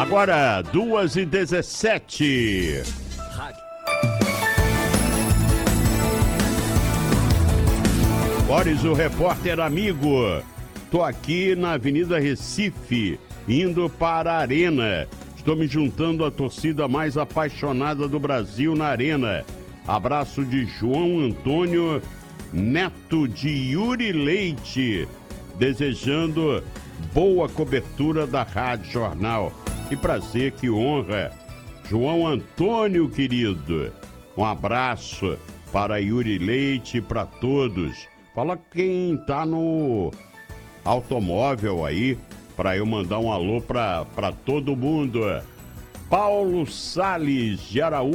Agora, 2h17. Boris, o repórter amigo. Tô aqui na Avenida Recife, indo para a Arena. Estou me juntando à torcida mais apaixonada do Brasil na Arena. Abraço de João Antônio, neto de Yuri Leite, desejando boa cobertura da Rádio Jornal. Que prazer, que honra. João Antônio, querido, um abraço para Yuri Leite e para todos. Fala quem tá no automóvel aí, para eu mandar um alô para todo mundo. Paulo Salles de Araújo.